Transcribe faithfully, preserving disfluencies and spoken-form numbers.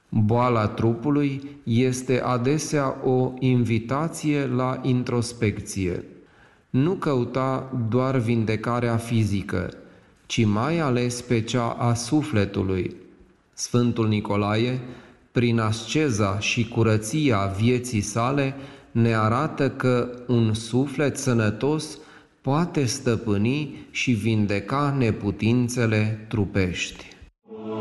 Boala trupului este adesea o invitație la introspecție. Nu căuta doar vindecarea fizică, ci mai ales pe cea a sufletului. Sfântul Nicolae, prin asceza și curăția vieții sale, ne arată că un suflet sănătos poate stăpâni și vindeca neputințele trupești.